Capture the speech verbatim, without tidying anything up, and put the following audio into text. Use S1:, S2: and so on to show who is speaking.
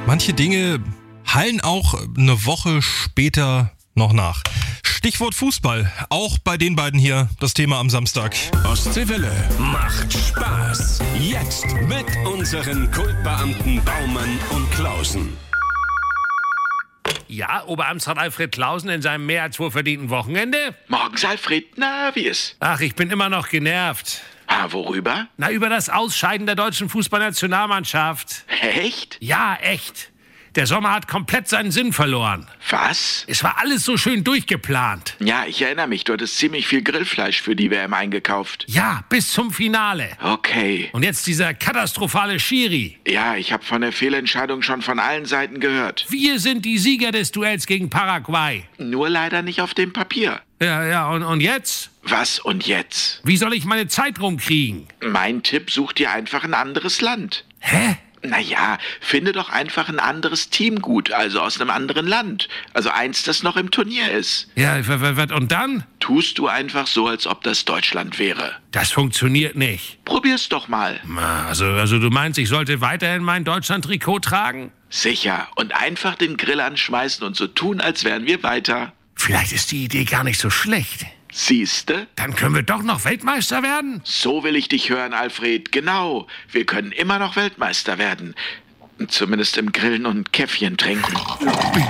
S1: Manche Dinge hallen auch eine Woche später noch nach. Stichwort Fußball. Auch bei den beiden hier das Thema am Samstag.
S2: Ostseewelle macht Spaß. Jetzt mit unseren Kultbeamten Baumann und Klausen.
S3: Ja, Oberamtsrat Alfred Klausen in seinem mehr als wohlverdienten Wochenende?
S4: Morgens, Alfred. Na, wie ist?
S3: Ach, ich bin immer noch genervt.
S4: Ah, worüber?
S3: Na, über das Ausscheiden der deutschen Fußballnationalmannschaft.
S4: Echt?
S3: Ja, echt. Der Sommer hat komplett seinen Sinn verloren.
S4: Was?
S3: Es war alles so schön durchgeplant.
S4: Ja, ich erinnere mich. Du hattest ziemlich viel Grillfleisch für die W M eingekauft.
S3: Ja, bis zum Finale.
S4: Okay.
S3: Und jetzt dieser katastrophale Schiri.
S4: Ja, ich habe von der Fehlentscheidung schon von allen Seiten gehört.
S3: Wir sind die Sieger des Duells gegen Paraguay.
S4: Nur leider nicht auf dem Papier.
S3: Ja, ja, und, und jetzt?
S4: Was und jetzt?
S3: Wie soll ich meine Zeit rumkriegen?
S4: Mein Tipp, such dir einfach ein anderes Land.
S3: Hä?
S4: Naja, finde doch einfach ein anderes Team gut, also aus einem anderen Land. Also eins, das noch im Turnier ist.
S3: Ja, w- w- w- und dann?
S4: Tust du einfach so, als ob das Deutschland wäre.
S3: Das funktioniert nicht.
S4: Probier's doch mal.
S3: Na, Also, also du meinst, ich sollte weiterhin mein Deutschland-Trikot tragen?
S4: Sicher. Und einfach den Grill anschmeißen und so tun, als wären wir weiter.
S3: Vielleicht ist die Idee gar nicht so schlecht.
S4: Siehste?
S3: Dann können wir doch noch Weltmeister werden?
S4: So will ich dich hören, Alfred. Genau. Wir können immer noch Weltmeister werden. Zumindest im Grillen und Käffchen trinken.